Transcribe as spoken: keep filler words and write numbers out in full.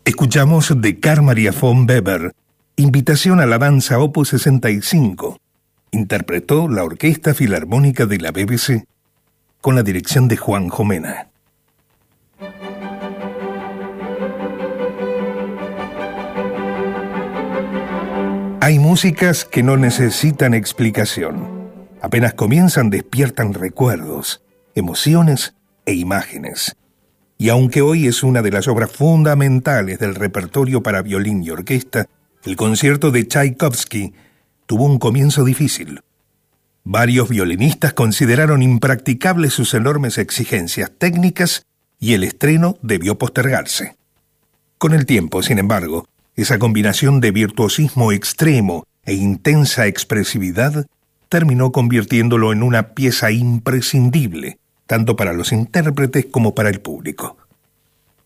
Escuchamos de Carl Maria von Weber, Invitación a la danza opus sesenta y cinco. Interpretó la Orquesta Filarmónica de la B B C con la dirección de Juanjo Mena. Hay músicas que no necesitan explicación. Apenas comienzan, despiertan recuerdos, emociones e imágenes. Y aunque hoy es una de las obras fundamentales del repertorio para violín y orquesta, el concierto de Tchaikovsky tuvo un comienzo difícil. Varios violinistas consideraron impracticables sus enormes exigencias técnicas y el estreno debió postergarse. Con el tiempo, sin embargo, esa combinación de virtuosismo extremo e intensa expresividad terminó convirtiéndolo en una pieza imprescindible, tanto para los intérpretes como para el público.